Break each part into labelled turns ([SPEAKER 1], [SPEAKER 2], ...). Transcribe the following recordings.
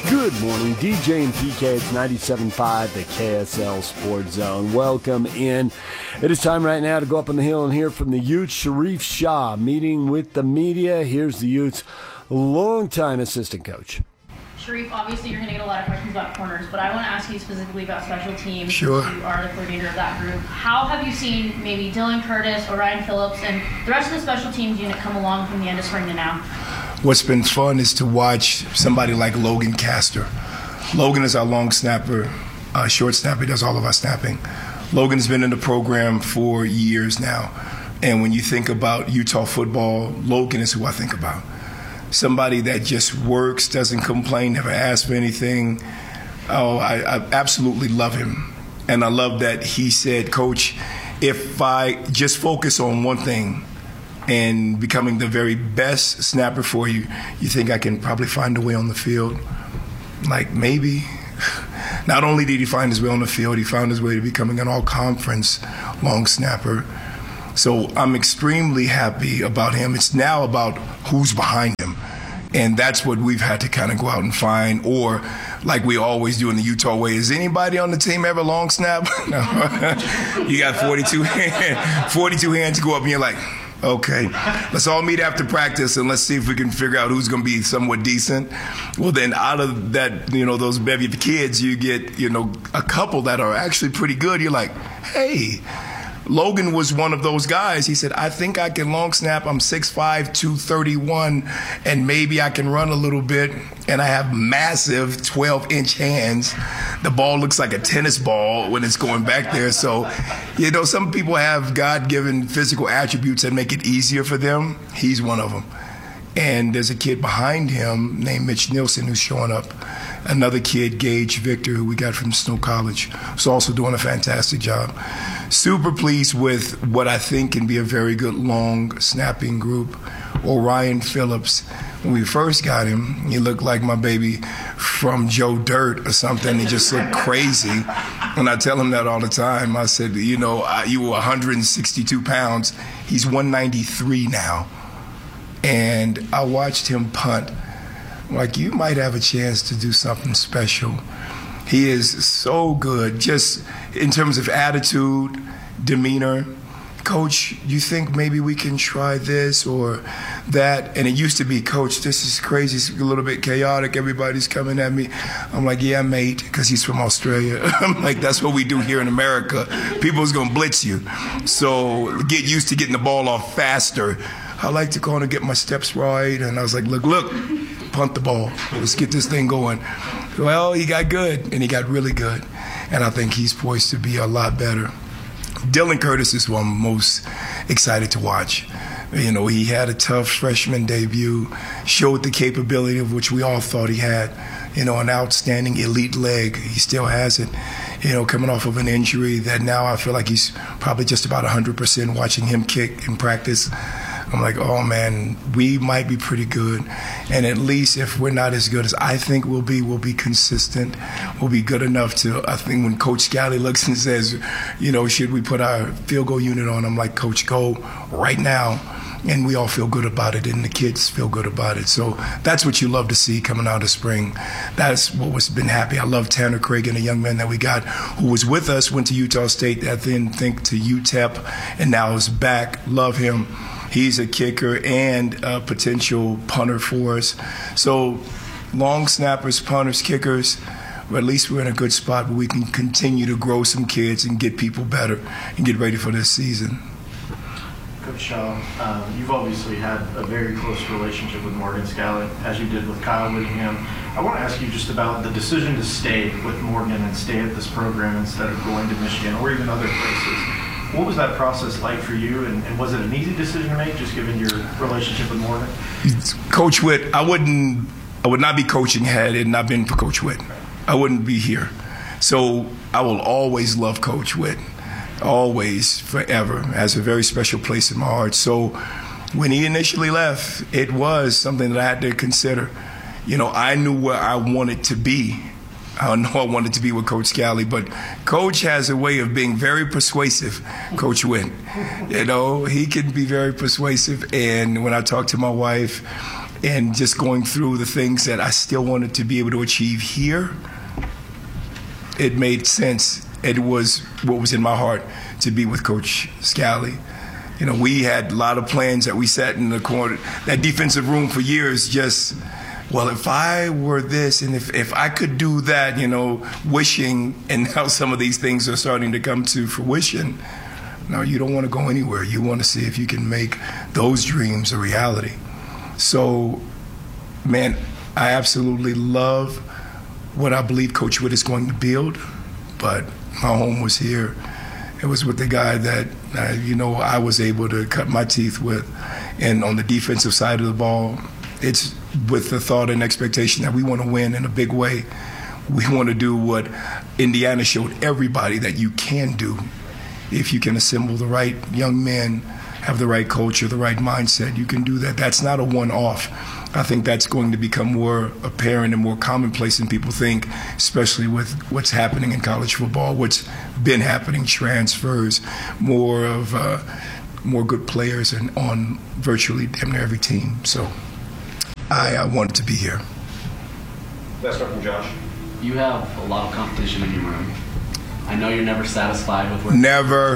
[SPEAKER 1] Good morning, DJ and PK. It's 97.5, the KSL Sports Zone. Welcome in. It is time right now to go up on the hill and hear from the Utes. Sharif Shah meeting with the media. Here's the Utes' longtime assistant coach.
[SPEAKER 2] Sharif, obviously you're going to get a lot of questions about corners, but I want to ask you specifically about special teams.
[SPEAKER 3] Sure.
[SPEAKER 2] You are the coordinator of that group. How have you seen maybe Dylan Curtis or Ryan Phillips and the rest of the special teams unit come along from the end of spring to now?
[SPEAKER 3] What's been fun is to watch somebody like Logan Castor. Logan is our long snapper, short snapper. He does all of our snapping. Logan's been in the program for years now. And when you think about Utah football, Logan is who I think about. Somebody that just works, doesn't complain, never asks for anything. Oh, I absolutely love him. And I love that he said, Coach, if I just focus on one thing, and becoming the very best snapper for you, you think I can probably find a way on the field? Like, maybe. Not only did he find his way on the field, he found his way to becoming an all-conference long snapper. So I'm extremely happy about him. It's now about who's behind him. And that's what we've had to kind of go out and find. Or, like we always do in the Utah way, is anybody on the team ever long snap? No. You got 42 hands to go up and you're like, okay, let's all meet after practice and let's see if we can figure out who's going to be somewhat decent. Well, then out of that, those bevy of kids, you get, a couple that are actually pretty good. You're like, hey, Logan was one of those guys. He said, I think I can long snap. I'm 6'5", 231, and maybe I can run a little bit. And I have massive 12-inch hands. The ball looks like a tennis ball when it's going back there. So, some people have God-given physical attributes that make it easier for them. He's one of them. And there's a kid behind him named Mitch Nielsen who's showing up. Another kid, Gage Victor, who we got from Snow College, who's also doing a fantastic job. Super pleased with what I think can be a very good long snapping group. Orion Phillips, when we first got him, he looked like my baby from Joe Dirt or something. He just looked crazy. And I tell him that all the time. I said, you were 162 pounds. He's 193 now. And I watched him punt. Like, you might have a chance to do something special. He is so good, just in terms of attitude, demeanor. Coach, you think maybe we can try this or that? And it used to be, Coach, this is crazy. It's a little bit chaotic. Everybody's coming at me. I'm like, yeah, mate, because he's from Australia. I'm like, that's what we do here in America. People's going to blitz you. So get used to getting the ball off faster. I like to go on and get my steps right. And I was like, look, punt the ball. Let's get this thing going. Well, he got good, and he got really good. And I think he's poised to be a lot better. Dylan Curtis is who I'm most excited to watch. He had a tough freshman debut, showed the capability of which we all thought he had. An outstanding elite leg. He still has it. Coming off of an injury that now I feel like he's probably just about 100% watching him kick in practice. I'm like, oh, man, we might be pretty good. And at least if we're not as good as I think we'll be consistent. We'll be good enough to, I think when Coach Scally looks and says, should we put our field goal unit on? I'm like, Coach, go right now. And we all feel good about it, and the kids feel good about it. So that's what you love to see coming out of spring. That's what was been happy. I love Tanner Cragen, a young man that we got who was with us, went to Utah State, I then think to UTEP, and now is back. Love him. He's a kicker and a potential punter for us. So long snappers, punters, kickers, but at least we're in a good spot where we can continue to grow some kids and get people better and get ready for this season.
[SPEAKER 4] Coach Shaw, you've obviously had a very close relationship with Morgan Scally, as you did with Kyle Whittingham. I want to ask you just about the decision to stay with Morgan and stay at this program instead of going to Michigan or even other places. What was that process like for you, and was it an easy decision to make, just given your relationship with Morgan?
[SPEAKER 3] Coach Witt, I would not be coaching had it not been for Coach Witt. I wouldn't be here. So I will always love Coach Witt, always, forever. Has a very special place in my heart. So when he initially left, it was something that I had to consider. I knew where I wanted to be. I know I wanted to be with Coach Scally, but Coach has a way of being very persuasive, Coach Witt. He can be very persuasive. And when I talk to my wife, and just going through the things that I still wanted to be able to achieve here, it made sense. It was what was in my heart to be with Coach Scally. You know, we had a lot of plans that we sat in the corner, that defensive room for years, just, well, if I were this and if I could do that, you know, wishing, and now some of these things are starting to come to fruition. No, you don't want to go anywhere. You want to see if you can make those dreams a reality. So, man, I absolutely love what I believe Coach Witt is going to build, but my home was here. It was with the guy that, I was able to cut my teeth with. And on the defensive side of the ball, it's with the thought and expectation that we want to win in a big way. We want to do what Indiana showed everybody that you can do. If you can assemble the right young men, have the right culture, the right mindset, you can do that. That's not a one-off. I think that's going to become more apparent and more commonplace than people think, especially with what's happening in college football, what's been happening, transfers, more good players and on virtually damn near every team. So I wanted to be here.
[SPEAKER 5] Let's start from Josh.
[SPEAKER 6] You have a lot of competition in your room. I know you're never satisfied with where.
[SPEAKER 3] Never.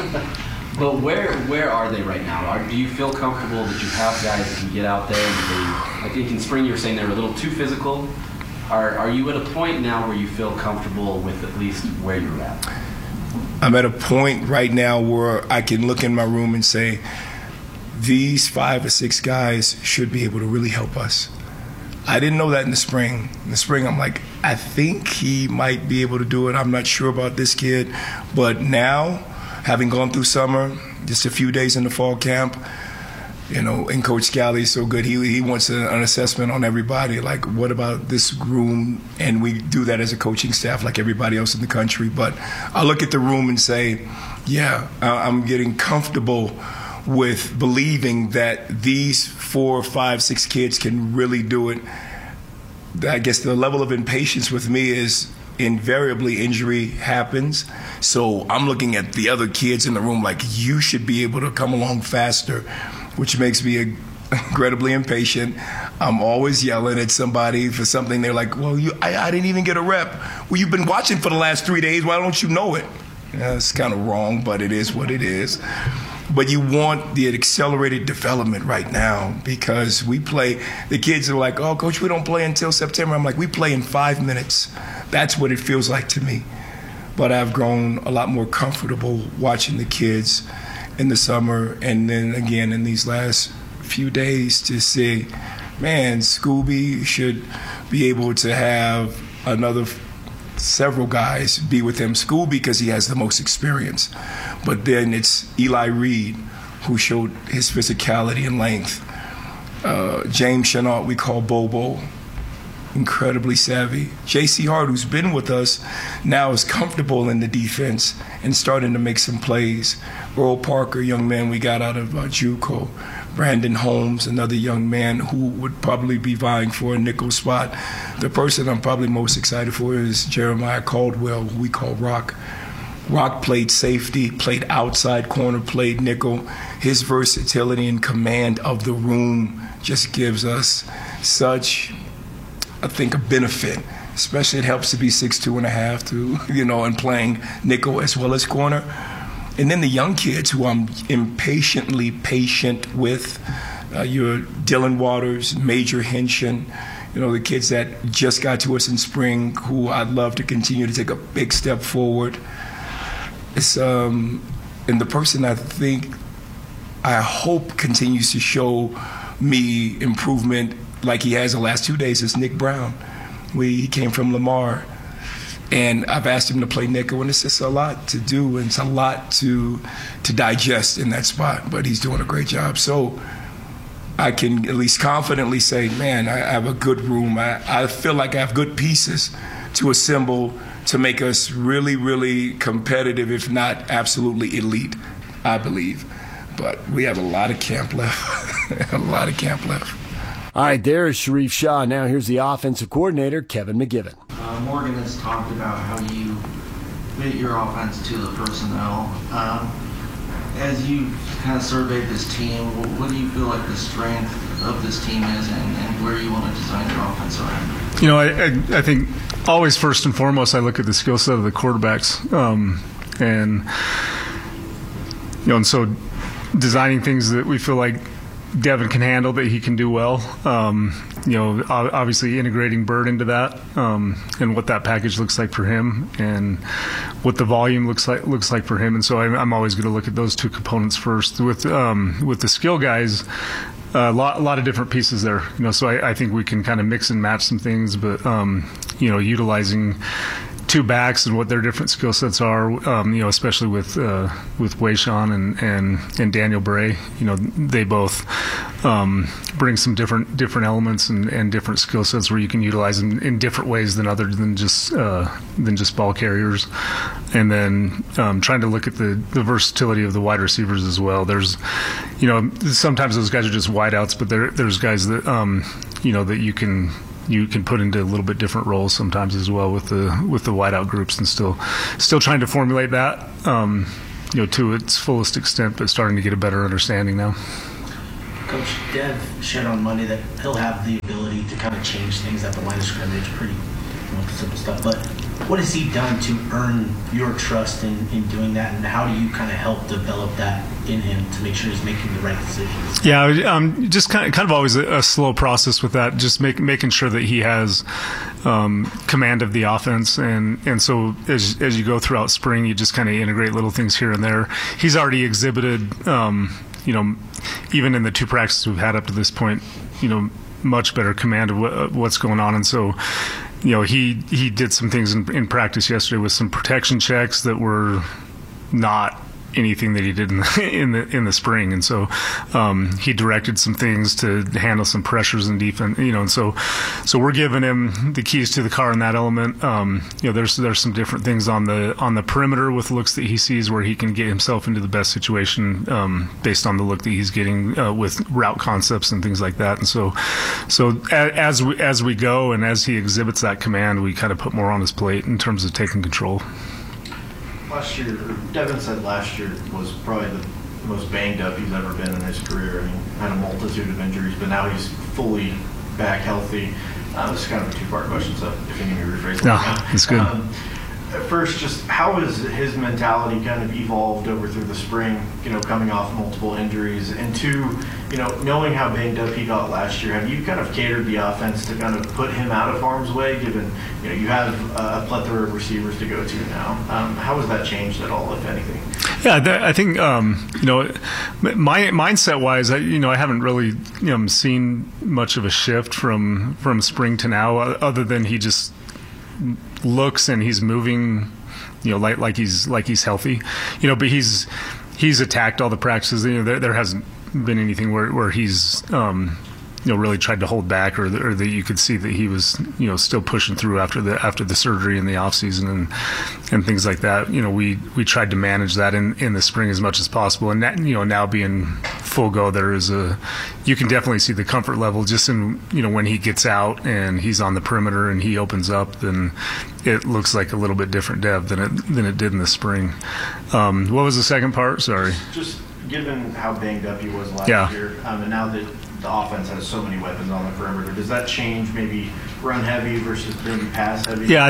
[SPEAKER 6] But where are they right now? Do you feel comfortable that you have guys that can get out there? I think in spring you were saying they were a little too physical. Are you at a point now where you feel comfortable with at least where you're at?
[SPEAKER 3] I'm at a point right now where I can look in my room and say, these 5 or 6 guys should be able to really help us. I didn't know that in the spring. In the spring, I'm like, I think he might be able to do it. I'm not sure about this kid. But now, having gone through summer, just a few days in the fall camp, and Coach Scally is so good. He wants an assessment on everybody, like, what about this room? And we do that as a coaching staff like everybody else in the country. But I look at the room and say, yeah, I'm getting comfortable with believing that these 4, 5, 6 kids can really do it. I guess the level of impatience with me is invariably injury happens. So I'm looking at the other kids in the room like, you should be able to come along faster, which makes me incredibly impatient. I'm always yelling at somebody for something. They're like, well, I didn't even get a rep. Well, you've been watching for the last 3 days. Why don't you know it? Yeah, it's kind of wrong, but it is what it is. But you want the accelerated development right now because we play. The kids are like, oh, Coach, we don't play until September. I'm like, we play in 5 minutes. That's what it feels like to me. But I've grown a lot more comfortable watching the kids in the summer and then again in these last few days to say, man, Scooby should be able to have several guys be with him. Scooby because he has the most experience. But then it's Eli Reed who showed his physicality and length. James Chenault, we call Bobo, incredibly savvy. J.C. Hart, who's been with us, now is comfortable in the defense and starting to make some plays. Earl Parker, young man we got out of JUCO. Brandon Holmes, another young man who would probably be vying for a nickel spot. The person I'm probably most excited for is Jeremiah Caldwell, who we call Rock. Rock played safety, played outside corner, played nickel. His versatility and command of the room just gives us such, I think, a benefit. Especially it helps to be 6'2.5" and playing nickel as well as corner. And then the young kids who I'm impatiently patient with, your Dylan Waters, Major Henshin, the kids that just got to us in spring who I'd love to continue to take a big step forward. It's and the person I hope continues to show me improvement like he has the last 2 days is Nick Brown. He came from Lamar. And I've asked him to play nickel, and it's just a lot to do, and it's a lot to digest in that spot. But he's doing a great job. So I can at least confidently say, man, I have a good room. I feel like I have good pieces to assemble to make us really, really competitive, if not absolutely elite, I believe. But we have a lot of camp left, a lot of camp left.
[SPEAKER 1] All right, there is Sharrieff Shah. Now here's the offensive coordinator, Kevin McGiven.
[SPEAKER 7] Morgan has talked about how you fit your offense to the personnel. As you kind of surveyed this team, what do you feel like the strength of this team is and where you want to design your offense around?
[SPEAKER 8] You know, I think always first and foremost I look at the skill set of the quarterbacks, and so designing things that we feel like Devin can handle, that he can do well. Obviously integrating Bird into that, and what that package looks like for him, and what the volume looks like for him. And so I'm always going to look at those two components first. With the skill guys, a lot of different pieces there. So I think we can kind of mix and match some things, but utilizing two backs and what their different skill sets are, especially with Wayshawn and Daniel Bray, they both bring some different elements and different skill sets where you can utilize them in different ways than just ball carriers. And then trying to look at the versatility of the wide receivers as well. There's, sometimes those guys are just wideouts, but there's guys that that you can put into a little bit different roles sometimes as well with the wideout groups, and still trying to formulate that to its fullest extent, but starting to get a better understanding now.
[SPEAKER 9] Coach, Dev shared on Monday that he'll have the ability to kind of change things at the line of scrimmage, pretty simple stuff. But what has he done to earn your trust in doing that, and how do you kind of help develop that in him to make sure he's making the right decisions?
[SPEAKER 8] Yeah, just kind of always a slow process with that, just making sure that he has command of the offense, and so as you go throughout spring, you just kind of integrate little things here and there. He's already exhibited, even in the two practices we've had up to this point, much better command of what's going on, and so. He did some things in practice yesterday with some protection checks that were not anything that he did in the spring, and so he directed some things to handle some pressures in defense, and so we're giving him the keys to the car in that element. There's some different things on the perimeter with looks that he sees where he can get himself into the best situation based on the look that he's getting with route concepts and things like that. And so as we go and as he exhibits that command, we kind of put more on his plate in terms of taking control.
[SPEAKER 4] Last year, Devin said last year was probably the most banged up he's ever been in his career. I mean, had a multitude of injuries, but now he's fully back healthy. This is kind of a two-part question, so if you need me to rephrase it.
[SPEAKER 8] No, it's good.
[SPEAKER 4] First, just how has his mentality kind of evolved over through the spring, coming off multiple injuries? And two, knowing how banged up he got last year, have you kind of catered the offense to kind of put him out of harm's way, given, you have a plethora of receivers to go to now? How has that changed at all, if anything?
[SPEAKER 8] Yeah, I think, my mindset-wise, I haven't really, seen much of a shift from spring to now, other than he just looks and he's moving, like he's healthy, but he's attacked all the practices. There hasn't been anything where he's really tried to hold back, or that you could see that he was still pushing through after the surgery in the off season and things like that. We tried to manage that in the spring as much as possible, and that, now being full go, you can definitely see the comfort level just in when he gets out and he's on the perimeter and he opens up, then it looks like a little bit different Dev than it did in the spring. What was the second part? Sorry.
[SPEAKER 4] Just given how banged up he was last year, and now that the offense has so many weapons on the perimeter, does that change maybe run heavy versus maybe pass heavy?
[SPEAKER 8] Yeah,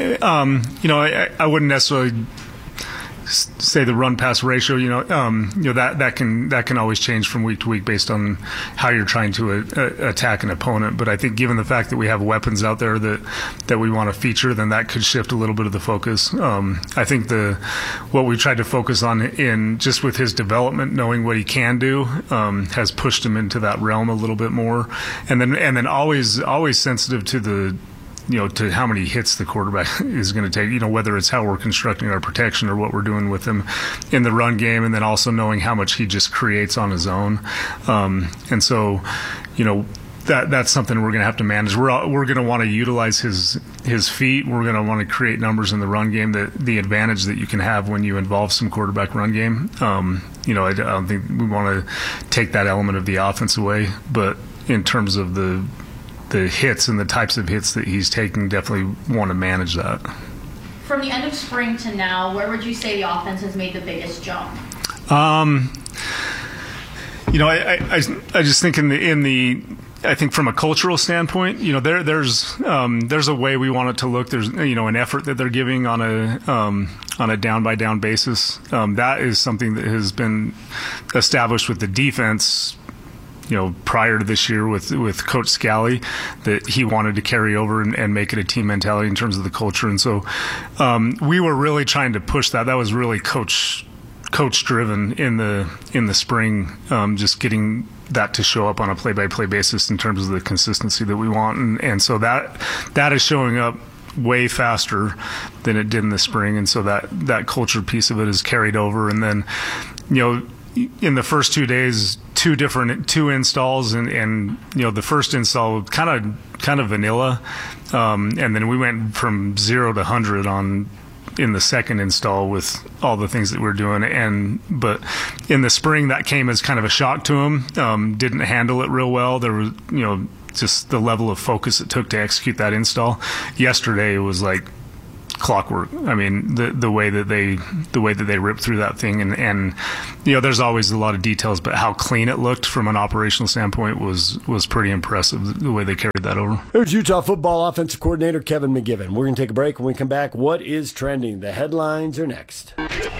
[SPEAKER 8] I wouldn't necessarily say the run pass ratio. That can always change from week to week based on how you're trying to attack an opponent. But I think given the fact that we have weapons out there that we want to feature, then that could shift a little bit of the focus. I think what we tried to focus on in just with his development, knowing what he can do, has pushed him into that realm a little bit more, and then always sensitive to to how many hits the quarterback is going to take, whether it's how we're constructing our protection or what we're doing with him in the run game, and then also knowing how much he just creates on his own. And so, that's something we're going to have to manage. We're going to want to utilize his feet. We're going to want to create numbers in the run game, the advantage that you can have when you involve some quarterback run game. I don't think we want to take that element of the offense away, but in terms of the hits and the types of hits that he's taking, definitely want to manage that.
[SPEAKER 2] From the end of spring to now, where would you say the offense has made the biggest jump?
[SPEAKER 8] I just think I think from a cultural standpoint, there's a way we want it to look. There's an effort that they're giving on a down by down basis. That is something that has been established with the defense. Prior to this year with Coach Scally, that he wanted to carry over and make it a team mentality in terms of the culture. And so we were really trying to push that. That was really coach driven in the spring, just getting that to show up on a play-by-play basis in terms of the consistency that we want. And so that is showing up way faster than it did in the spring. And so that culture piece of it is carried over. And then, in the first 2 days, two installs, and the first install kind of vanilla, and then we went from 0 to 100 in the second install with all the things that we're doing. But in the spring, that came as kind of a shock to him. Didn't handle it real well. There was just the level of focus it took to execute that install. Yesterday it was like clockwork. I mean, the way that they ripped through that thing, and there's always a lot of details, but how clean it looked from an operational standpoint was pretty impressive, the way they carried that over.
[SPEAKER 1] There's Utah football offensive coordinator Kevin McGivern. We're going to take a break. When we come back, what is trending? The headlines are next.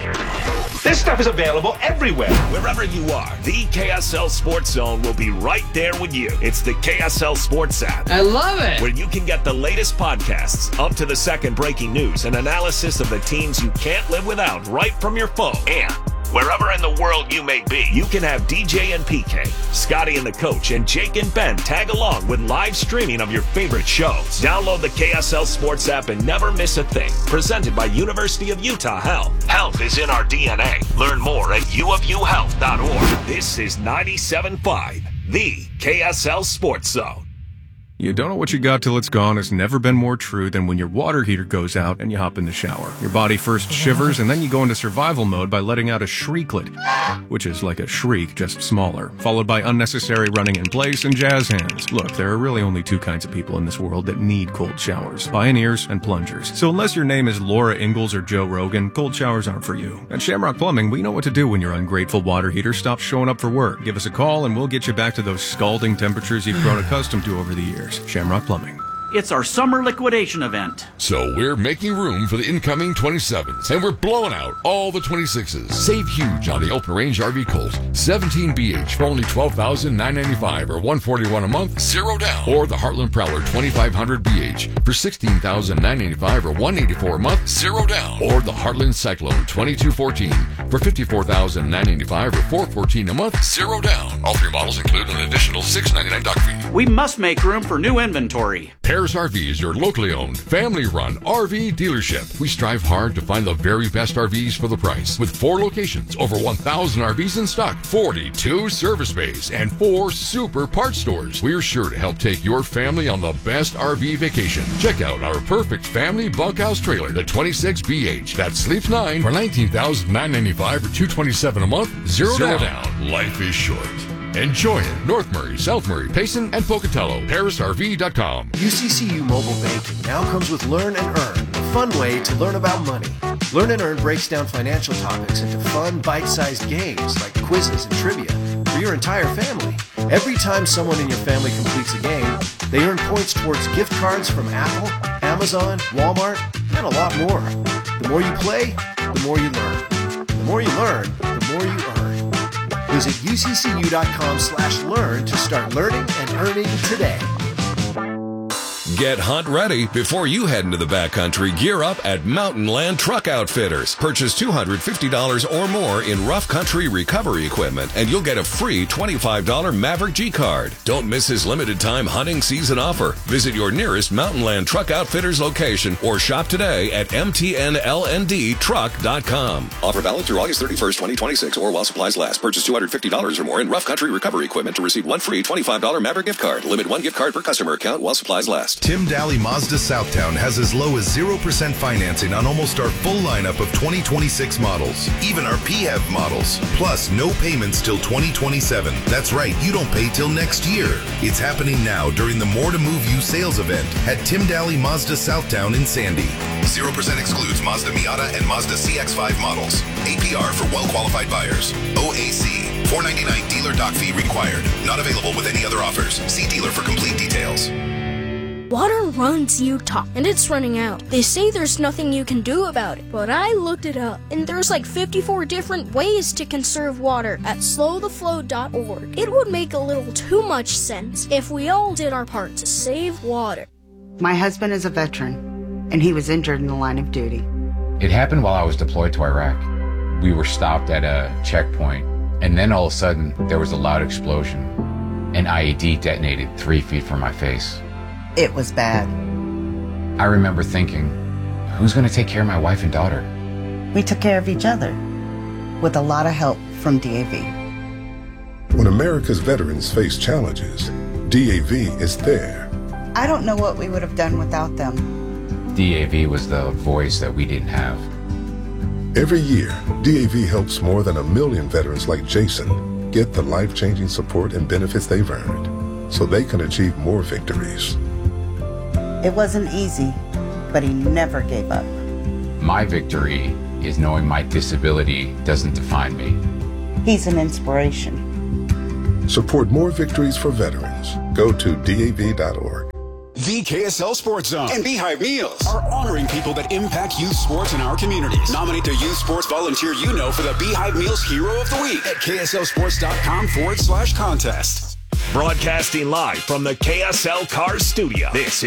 [SPEAKER 10] This stuff is available everywhere.
[SPEAKER 11] Wherever you are, the KSL Sports Zone will be right there with you. It's the KSL Sports app.
[SPEAKER 12] I love it.
[SPEAKER 11] Where you can get the latest podcasts, up to the second breaking news, and analysis of the teams you can't live without right from your phone. And wherever in the world you may be, you can have DJ and PK, Scotty and the Coach, and Jake and Ben tag along with live streaming of your favorite shows. Download the KSL Sports app and never miss a thing. Presented by University of Utah Health. Health is in our DNA. Learn more at uofuhealth.org. This is 97.5, the KSL Sports Zone.
[SPEAKER 13] You don't know what you got till it's gone has never been more true than when your water heater goes out and you hop in the shower. Your body first shivers and then you go into survival mode by letting out a shrieklet, which is like a shriek, just smaller, followed by unnecessary running in place and jazz hands. Look, there are really only two kinds of people in this world that need cold showers: pioneers and plungers. So unless your name is Laura Ingalls or Joe Rogan, cold showers aren't for you. At Shamrock Plumbing, we know what to do when your ungrateful water heater stops showing up for work. Give us a call and we'll get you back to those scalding temperatures you've grown accustomed to over the years. Shamrock Plumbing.
[SPEAKER 14] It's our summer liquidation event.
[SPEAKER 15] So we're making room for the incoming 27s, and we're blowing out all the 26s. Save huge on the Open Range RV Colt 17BH for only $12,995 or $141 a month, 0 down. Or the Heartland Prowler 2500BH for $16,995 or $184 a month, 0 down. Or the Heartland Cyclone 2214 for $54,995 or $414 a month, 0 down. All three models include an additional $699 dock fee.
[SPEAKER 14] We must make room for new inventory.
[SPEAKER 15] Harris RV is your locally owned, family-run RV dealership. We strive hard to find the very best RVs for the price. With 4 locations, over 1,000 RVs in stock, 42 service bays, and 4 super parts stores. We're sure to help take your family on the best RV vacation. Check out our perfect family bunkhouse trailer, the 26BH. That sleeps 9 for $19,995 or $227 a month, 0 down. Life is short. Enjoy it. North Murray, South Murray, Payson, and Pocatello. ParisRV.com.
[SPEAKER 16] UCCU Mobile Banking now comes with Learn and Earn, a fun way to learn about money. Learn and Earn breaks down financial topics into fun, bite-sized games like quizzes and trivia for your entire family. Every time someone in your family completes a game, they earn points towards gift cards from Apple, Amazon, Walmart, and a lot more. The more you play, the more you learn. The more you learn, the more you earn. Visit uccu.com/learn to start learning and earning today.
[SPEAKER 17] Get hunt ready before you head into the backcountry. Gear up at Mountain Land Truck Outfitters. Purchase $250 or more in rough country recovery equipment, and you'll get a free $25 Maverick G card. Don't miss his limited time hunting season offer. Visit your nearest Mountain Land Truck Outfitters location or shop today at mtnlndtruck.com. Offer valid through August 31st, 2026, or while supplies last. Purchase $250 or more in rough country recovery equipment to receive one free $25 Maverick gift card. Limit 1 gift card per customer account while supplies last.
[SPEAKER 12] Tim Daly Mazda Southtown has as low as 0% financing on almost our full lineup of 2026 models, even our PHEV models, plus no payments till 2027. That's right, you don't pay till next year. It's happening now during the More to Move You sales event at Tim Daly Mazda Southtown in Sandy. 0% excludes Mazda Miata and Mazda CX-5 models. APR for well-qualified buyers. OAC. $499 dealer doc fee required. Not available with any other offers. See dealer for complete details.
[SPEAKER 18] Water runs Utah, and it's running out. They say there's nothing you can do about it, but I looked it up, and there's like 54 different ways to conserve water at slowtheflow.org. It would make a little too much sense if we all did our part to save water.
[SPEAKER 19] My husband is a veteran, and he was injured in the line of duty.
[SPEAKER 20] It happened while I was deployed to Iraq. We were stopped at a checkpoint, and then all of a sudden, there was a loud explosion. An IED detonated 3 feet from my face.
[SPEAKER 19] It was bad.
[SPEAKER 20] I remember thinking, who's going to take care of my wife and daughter?
[SPEAKER 19] We took care of each other, with a lot of help from DAV.
[SPEAKER 21] When America's veterans face challenges, DAV is there.
[SPEAKER 19] I don't know what we would have done without them.
[SPEAKER 20] DAV was the voice that we didn't have.
[SPEAKER 21] Every year, DAV helps more than 1 million veterans like Jason get the life-changing support and benefits they've earned so they can achieve more victories.
[SPEAKER 19] It wasn't easy, but he never gave up.
[SPEAKER 20] My victory is knowing my disability doesn't define me.
[SPEAKER 19] He's an inspiration.
[SPEAKER 21] Support more victories for veterans. Go to DAV.org.
[SPEAKER 22] The KSL Sports Zone and Beehive Meals are honoring people that impact youth sports in our communities. Nominate a youth sports volunteer you know for the Beehive Meals Hero of the Week at KSLSports.com/contest.
[SPEAKER 11] Broadcasting live from the KSL Cars Studio. This